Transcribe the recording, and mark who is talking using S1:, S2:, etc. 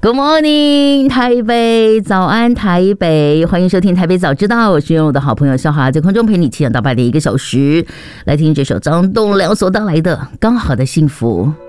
S1: Good morning， 台北早安，台北，欢迎收听台北早知道，我是我的好朋友肖华，在空中陪你7点到8点1个小时，来听这首张栋梁所带来的《刚好的幸福》。